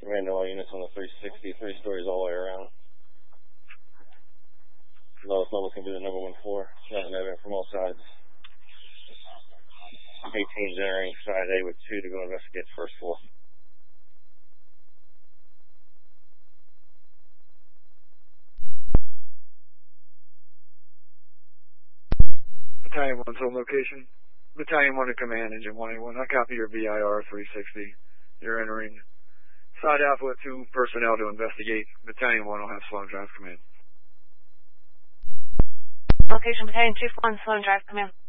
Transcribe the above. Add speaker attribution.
Speaker 1: Command all units on the 360, 3 stories all the way around. Lowest level can be the number 1-4. Nothing evident from all sides. 18's entering side A with 2 to go investigate the first floor.
Speaker 2: Battalion 1's home location. Battalion 1 to command, engine 181. I copy your VIR 360. You're entering side Alpha with 2 personnel to investigate. Battalion 1 will have Sloan Drive command.
Speaker 3: Location Battalion 2-1, Sloan Drive command.